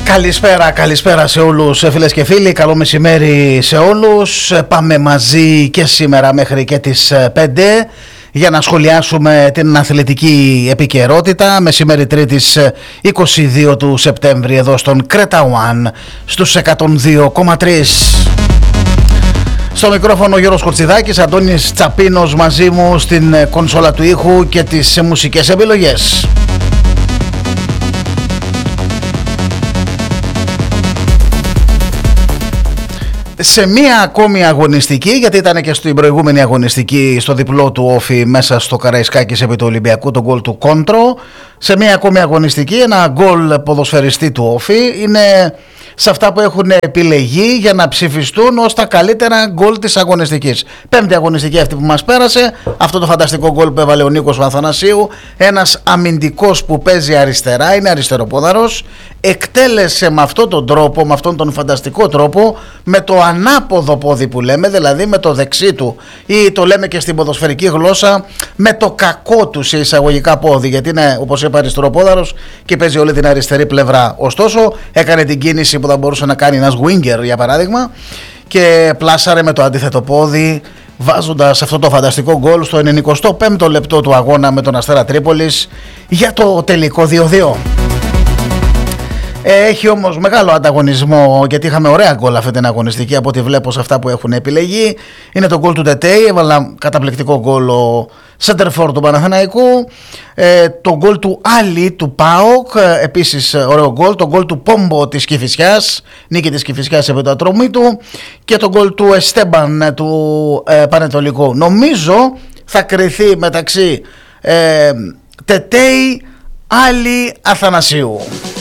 Καλησπέρα σε όλους φίλες και φίλοι, καλό μεσημέρι σε όλους. Πάμε μαζί και σήμερα μέχρι και τις 5 για να σχολιάσουμε την αθλητική επικαιρότητα. Μεσημέρι Τρίτης 22 του Σεπτέμβρη εδώ στον Creta One στους 102,3. Στο μικρόφωνο Γιώργος Κορτσιδάκης, Αντώνης Τσαπίνος μαζί μου στην κονσόλα του ήχου και τις μουσικές επιλογές. Σε μία ακόμη αγωνιστική, γιατί ήταν και στην προηγούμενη αγωνιστική στο διπλό του Όφη μέσα στο Καραϊσκάκης επί του Ολυμπιακού, το γκολ του Κόντρο. Σε μία ακόμη αγωνιστική, ένα γκολ ποδοσφαιριστή του Όφη είναι σε αυτά που έχουν επιλεγεί για να ψηφιστούν ως τα καλύτερα γκολ της αγωνιστικής. Πέμπτη αγωνιστική αυτή που μας πέρασε, αυτό το φανταστικό γκολ που έβαλε ο Νίκος Αθανασίου, ένας αμυντικός που παίζει αριστερά, είναι αριστεροπόδαρος, εκτέλεσε με αυτόν τον τρόπο, με αυτόν τον φανταστικό τρόπο, με το ανάποδο πόδι που λέμε, δηλαδή με το δεξί του, ή το λέμε και στην ποδοσφαιρική γλώσσα, με το κακό του σε εισαγωγικά πόδι, γιατί είναι, όπως είπα, αριστεροπόδαρος και παίζει όλη την αριστερή πλευρά. Ωστόσο, έκανε την κίνηση που θα μπορούσε να κάνει ένας winger για παράδειγμα και πλάσαρε με το αντίθετο πόδι, βάζοντας αυτό το φανταστικό γκολ στο 95ο λεπτό του αγώνα με τον Αστέρα Τρίπολης για το τελικό 2-2. Έχει όμως μεγάλο ανταγωνισμό, γιατί είχαμε ωραία γκολ αυτή την αγωνιστική από ό,τι βλέπω σε αυτά που έχουν επιλεγεί. Είναι το γκολ του Τετέι, έβαλα καταπληκτικό γκολ ο Σέντερφορ του Παναθηναϊκού, το γκολ του Άλλη του ΠΑΟΚ, επίσης ωραίο γκολ, το γκολ του Πόμπο της Κηφισιάς, νίκη της Κηφισιάς επί του Ατρωμίτου, και το γκολ του Εστέμπαν του Πανετολικού. Νομίζω θα κριθεί μεταξύ Τετέι, Άλλη, Αθανασίου.